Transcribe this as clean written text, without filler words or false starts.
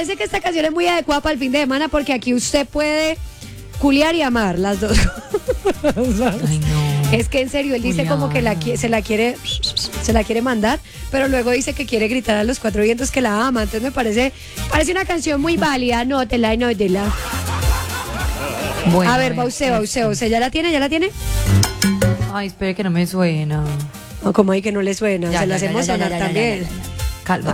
parece que esta canción es muy adecuada para el fin de semana porque aquí usted puede culiar y amar las dos. Ay, no. Es que en serio, él dice como que se la quiere mandar, pero luego dice que quiere gritar a los cuatro vientos que la ama. Entonces me parece una canción muy válida. Anótela. Bueno, A ver, va usted, ¿ya la tiene? Ay, espere que no me suena. O como hay que no le suena, se la hacemos sonar también. Calma.